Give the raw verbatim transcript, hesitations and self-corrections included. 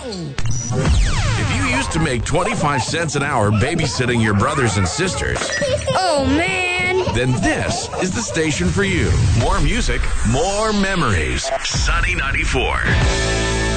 If you used to make twenty-five cents an hour babysitting your brothers and sisters, Oh, man. then this is the station for you. More music, more memories. Sunny ninety-four.